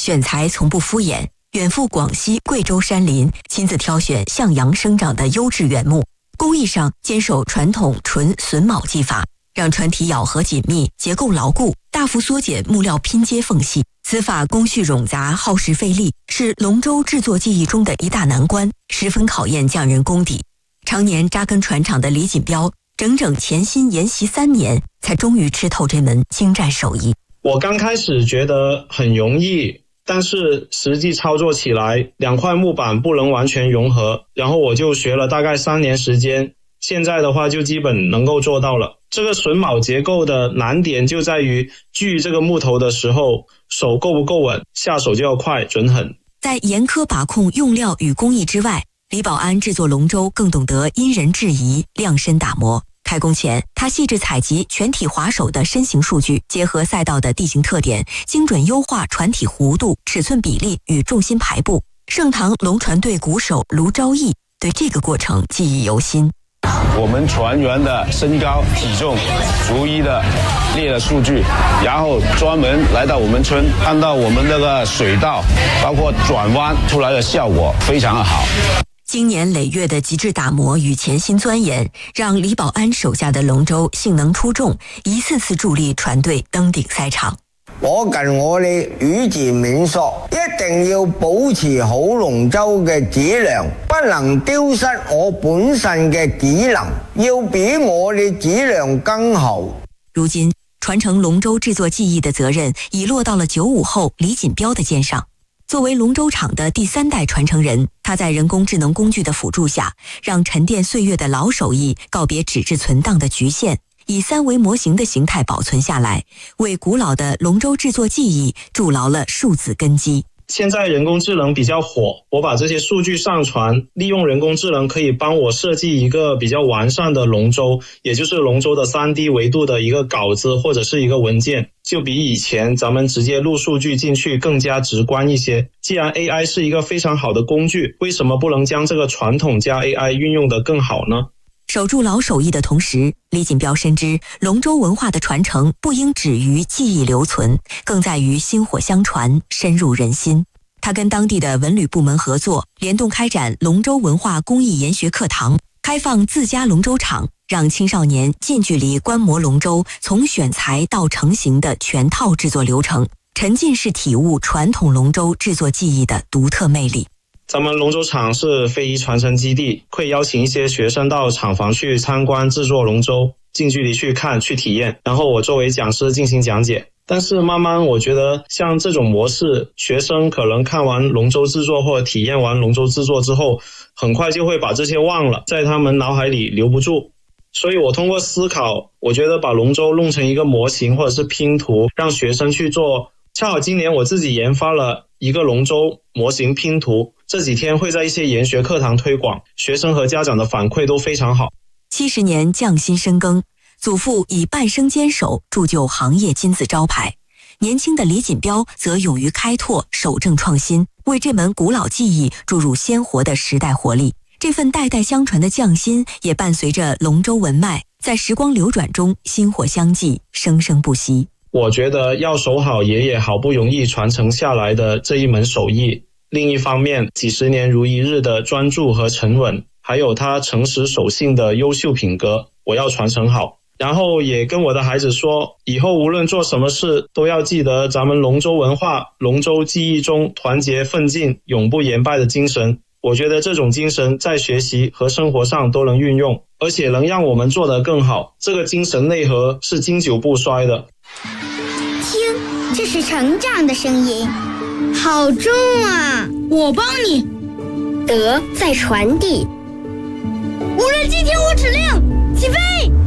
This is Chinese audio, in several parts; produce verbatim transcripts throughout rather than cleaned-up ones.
选材从不敷衍，远赴广西、贵州山林，亲自挑选向阳生长的优质原木。工艺上坚守传统纯榫卯技法，让船体咬合紧密，结构牢固，大幅缩减木料拼接缝隙。此法工序冗杂，耗时费力，是龙舟制作技艺中的一大难关，十分考验匠人功底。常年扎根船厂的李锦标，整整潜心研习三年，才终于吃透这门精湛手艺。 我刚开始觉得很容易，但是实际操作起来，两块木板不能完全融合，然后我就学了大概三年时间，现在的话就基本能够做到了。这个榫卯结构的难点就在于锯这个木头的时候，手够不够稳，下手就要快准狠。 在严苛把控用料与工艺之外，李保安制作龙舟更懂得因人制宜，量身打磨。开工前，他细致采集全体划手的身形数据，结合赛道的地形特点，精准优化船体弧度、尺寸比例与重心排布。盛唐龙船队鼓手卢昭义对这个过程记忆犹新。 我们船员的身高体重逐一的列了数据，然后专门来到我们村，看到我们这个水道包括转弯出来的效果非常好。 经年累月的极致打磨与潜心钻研，让李保安手下的龙舟性能出众，一次次助力船队登顶赛场。 我近我哋語字冥索，一定要保持好龍舟嘅質量，不能丟失我本身嘅技能，要比我哋質量更好。 如今，传承龙舟制作技艺的责任已落到了九五后李锦标的肩上。作为龙舟厂的第三代传承人，他在人工智能工具的辅助下，让沉淀岁月的老手艺告别纸质存档的局限，以三维模型的形态保存下来，为古老的龙舟制作技艺筑牢了数字根基。 现在人工智能比较火，我把这些数据上传，利用人工智能可以帮我设计一个比较完善的龙舟，也就是龙舟的 三 D 维度的一个稿子或者是一个文件，就比以前咱们直接录数据进去更加直观一些。既然 A I 是一个非常好的工具，为什么不能将这个传统加 A I 运用得更好呢？ 守住老手艺的同时，李锦标深知龙舟文化的传承不应止于记忆留存，更在于薪火相传，深入人心。他跟当地的文旅部门合作，联动开展龙舟文化公益研学课堂，开放自家龙舟场，让青少年近距离观摩龙舟从选材到成型的全套制作流程，沉浸式体悟传统龙舟制作技艺的独特魅力。 咱们龙舟厂是非遗传承基地，会邀请一些学生到厂房去参观制作龙舟，近距离去看去体验，然后我作为讲师进行讲解。但是慢慢我觉得像这种模式，学生可能看完龙舟制作或者体验完龙舟制作之后，很快就会把这些忘了，在他们脑海里留不住。所以我通过思考，我觉得把龙舟弄成一个模型或者是拼图，让学生去做。恰好今年我自己研发了一个龙舟模型拼图，这几天会在一些研学课堂推广，学生和家长的反馈都非常好。 七十年匠心深耕，祖父以半生坚守铸就行业金字招牌，年轻的李锦标则勇于开拓，守正创新，为这门古老技艺注入鲜活的时代活力。这份代代相传的匠心也伴随着龙舟文脉，在时光流转中薪火相继，生生不息。 我觉得要守好爷爷好不容易传承下来的这一门手艺，另一方面几十年如一日的专注和沉稳，还有他诚实守信的优秀品格，我要传承好。然后也跟我的孩子说，以后无论做什么事都要记得咱们龙舟文化、龙舟技艺中团结奋进、永不言败的精神。我觉得这种精神在学习和生活上都能运用，而且能让我们做得更好。这个精神内核是经久不衰的。 听，这是成长的声音，好重啊！ 我帮你。 德在传递。 无人机听我指令，起飞！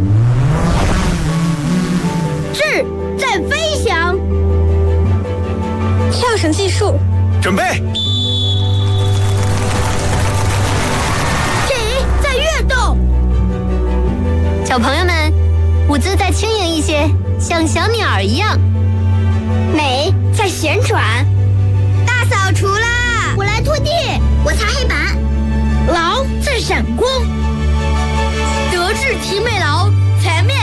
智在飞翔。跳绳计数， 准备。 小朋友们，舞姿再轻盈一些，像小鸟儿一样。 美在旋转。大扫除啦！ 我来拖地， 我擦黑板。 劳在闪光。德智体美劳，全面